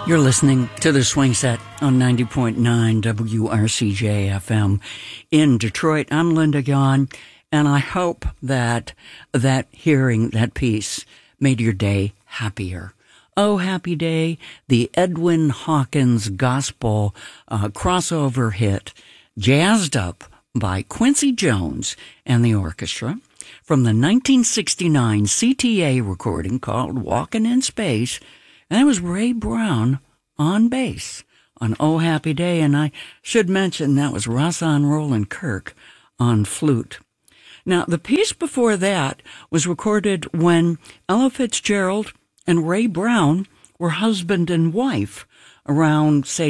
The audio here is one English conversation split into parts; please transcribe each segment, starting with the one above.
You're listening to the Swing Set on 90.9 WRCJ FM in Detroit. I'm Linda Yon, and I hope that hearing that piece made your day happier. Oh, Happy Day, the Edwin Hawkins gospel crossover hit, jazzed up by Quincy Jones and the orchestra from the 1969 CTA recording called Walkin' in Space. And that was Ray Brown on bass on Oh Happy Day. And I should mention that was Rahsaan Roland Kirk on flute. Now, the piece before that was recorded when Ella Fitzgerald and Ray Brown were husband and wife around, say,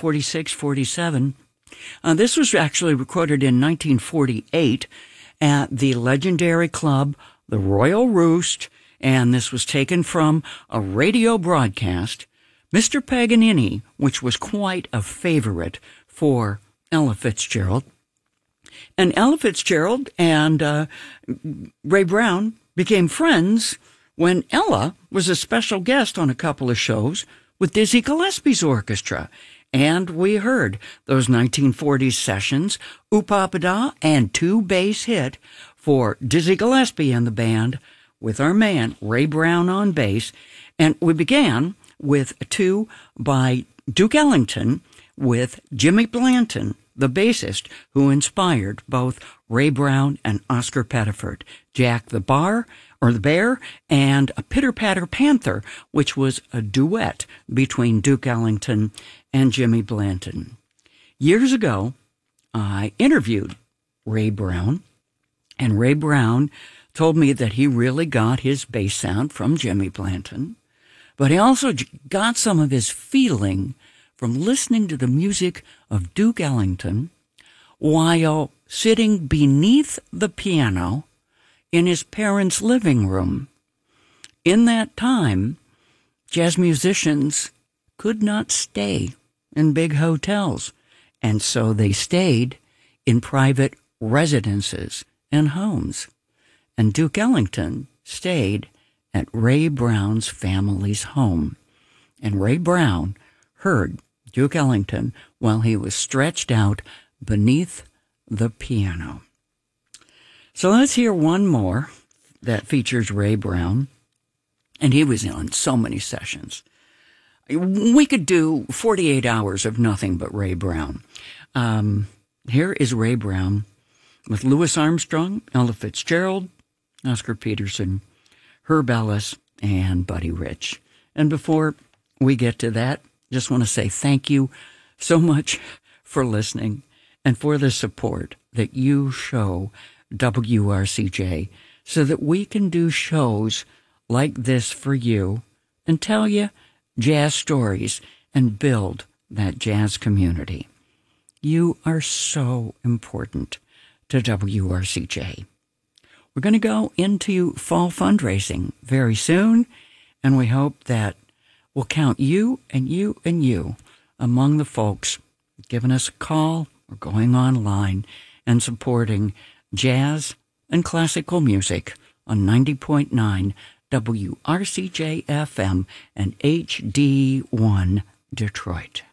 1946-47. This was actually recorded in 1948 at the legendary club, the Royal Roost, and this was taken from a radio broadcast, Mr. Paganini, which was quite a favorite for Ella Fitzgerald. And Ella Fitzgerald and Ray Brown became friends when Ella was a special guest on a couple of shows with Dizzy Gillespie's orchestra. And we heard those 1940s sessions, Ooh-Pa-Pa-Da, and two-bass hit for Dizzy Gillespie and the band, with our man, Ray Brown on bass. And we began with two by Duke Ellington with Jimmy Blanton, the bassist who inspired both Ray Brown and Oscar Pettiford, Jack the Bear, and a Pitter Patter Panther, which was a duet between Duke Ellington and Jimmy Blanton. Years ago, I interviewed Ray Brown, and Ray Brown told me that he really got his bass sound from Jimmy Blanton, but he also got some of his feeling from listening to the music of Duke Ellington while sitting beneath the piano in his parents' living room. In that time, jazz musicians could not stay in big hotels, and so they stayed in private residences and homes. And Duke Ellington stayed at Ray Brown's family's home. And Ray Brown heard Duke Ellington while he was stretched out beneath the piano. So let's hear one more that features Ray Brown. And he was on so many sessions. We could do 48 hours of nothing but Ray Brown. Here is Ray Brown with Louis Armstrong, Ella Fitzgerald, Oscar Peterson, Herb Ellis, and Buddy Rich. And before we get to that, just want to say thank you so much for listening and for the support that you show WRCJ so that we can do shows like this for you and tell you jazz stories and build that jazz community. You are so important to WRCJ. We're going to go into fall fundraising very soon, and we hope that we'll count you and you and you among the folks giving us a call or going online and supporting jazz and classical music on 90.9 WRCJ FM and HD1 Detroit.